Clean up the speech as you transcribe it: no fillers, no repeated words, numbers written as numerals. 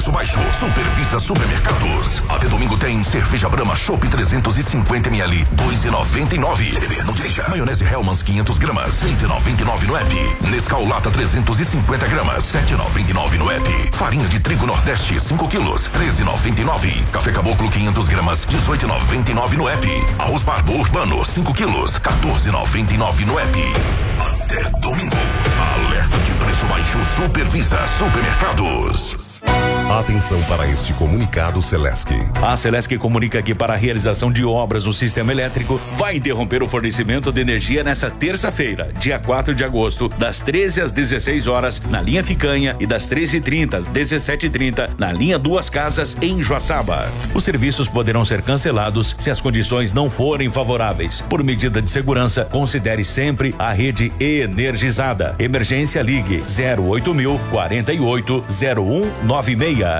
preço baixo. Supervisa Supermercados. Até domingo tem cerveja Brahma Chopp 350 ml, 2,99. Não dirija. Maionese Hellmann's 500 gramas, 6,99 no app. Nescau Lata 350 gramas, 7,99 no app. Farinha de trigo Nordeste 5 quilos, 13,99. Café Caboclo 500 gramas, 18,99 no app. Arroz Barbo Urbano 5 quilos, 14,99 no app. Até domingo. Alerta de preço baixo Supervisa Supermercados. Atenção para este comunicado Celesc. A Celesc comunica que para a realização de obras no sistema elétrico vai interromper o fornecimento de energia nesta terça-feira, dia 4 de agosto, das 13 às 16 horas na linha Ficanha e das 13h30 às 17h30 na linha Duas Casas em Joaçaba. Os serviços poderão ser cancelados se as condições não forem favoráveis. Por medida de segurança, considere sempre a rede energizada. Emergência ligue 08.048-0196.